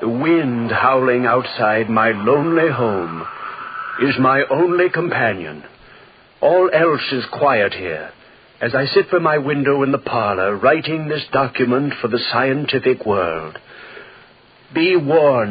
The wind howling outside my lonely home is my only companion. All else is quiet here, as I sit by my window in the parlor, writing this document for the scientific world. Be warned.